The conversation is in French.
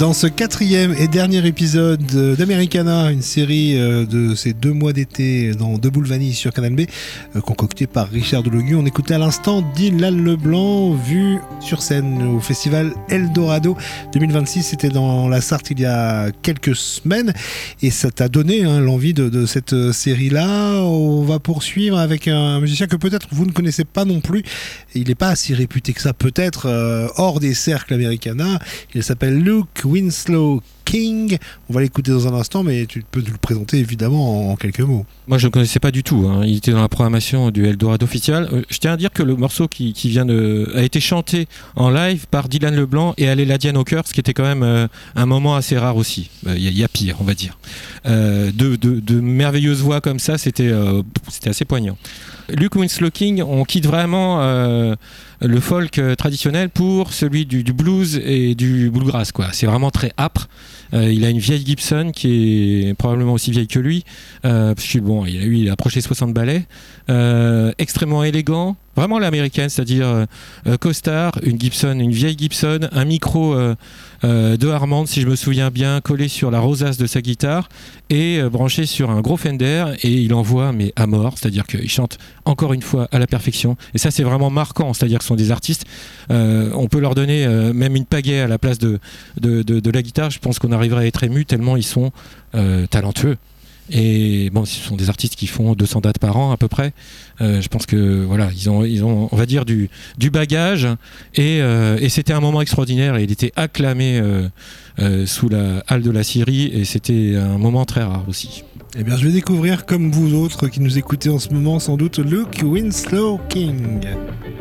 Dans ce 4e et dernier épisode d'Americana, une série de ces 2 mois d'été dans Deux boules vanille sur Canal B, concoctée par Richard Delogu, on écoutait à l'instant Dylan Leblanc, vu sur scène au festival Eldorado 2026. C'était dans la Sarthe il y a quelques semaines et ça t'a donné l'envie de cette série-là. On va poursuivre avec un musicien que peut-être vous ne connaissez pas non plus. Il n'est pas si réputé que ça, peut-être hors des cercles Americana. Il s'appelle Luke Winslow King. On va l'écouter dans un instant, mais tu peux nous le présenter évidemment en quelques mots. Moi je ne le connaissais pas du tout, il était dans la programmation du Eldorado officiel. Je tiens à dire que le morceau qui vient a été chanté en live par Dylan Leblanc et Aléla Diane au chœur, ce qui était quand même un moment assez rare aussi. Il y a pire, on va dire. De merveilleuses voix comme ça, c'était assez poignant. Luke Winslow King, on quitte vraiment le folk traditionnel pour celui du blues et du bluegrass, quoi. C'est vraiment très âpre. Il a une vieille Gibson qui est probablement aussi vieille que lui, parce que bon, il a approché 60 balais, extrêmement élégant, vraiment l'américaine, c'est-à-dire costard, une vieille Gibson, un micro de Harman, si je me souviens bien, collé sur la rosace de sa guitare et branché sur un gros Fender, et il envoie mais à mort, c'est-à-dire qu'il chante encore une fois à la perfection, et ça c'est vraiment marquant, c'est-à-dire que ce sont des artistes, on peut leur donner même une pagaie à la place de la guitare, je pense qu'on arriverait à être ému tellement ils sont talentueux. Et bon, ce sont des artistes qui font 200 dates par an à peu près. Je pense que voilà, ils ont, on va dire, du bagage, et c'était un moment extraordinaire. Et il était acclamé sous la halle de la Syrie, et c'était un moment très rare aussi. Eh bien, je vais découvrir, comme vous autres qui nous écoutez en ce moment, sans doute, Luke Winslow King.